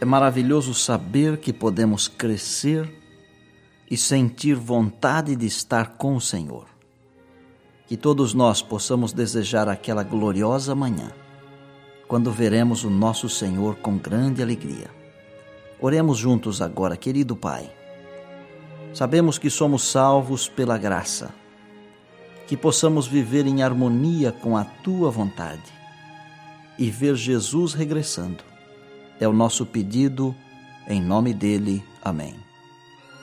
É maravilhoso saber que podemos crescer e sentir vontade de estar com o Senhor. Que todos nós possamos desejar aquela gloriosa manhã, quando veremos o nosso Senhor com grande alegria. Oremos juntos agora, querido Pai. Sabemos que somos salvos pela graça, que possamos viver em harmonia com a Tua vontade e ver Jesus regressando. É o nosso pedido, em nome dele. Amém.